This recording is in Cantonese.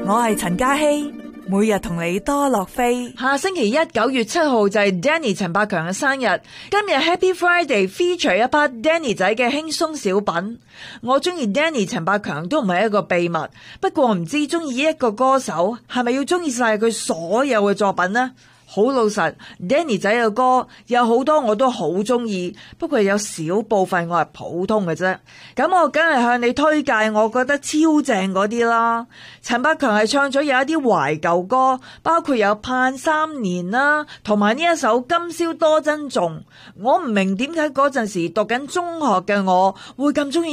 我係陳嘉希，每日同你多樂飛。 下星期一9月7號就係 Danny 陳百強嘅生日，今日 Happy Friday feature 一 part Danny 仔嘅輕鬆小品。我中意 Danny 陳百強都唔係一個秘密，不過我唔知中意一個歌手係咪要中意晒佢所有嘅作品呢？好老實 Danny 仔嘅歌有好多我都好中意，不過有少部分我係普通嘅啫。咁我梗係向你推介我覺得超正嗰啲啦。陳百強係唱咗有一啲懷舊歌，包括有盼3年啦，同埋呢一首今宵多珍重。我唔明點解嗰陣時讀緊中學嘅我會咁中意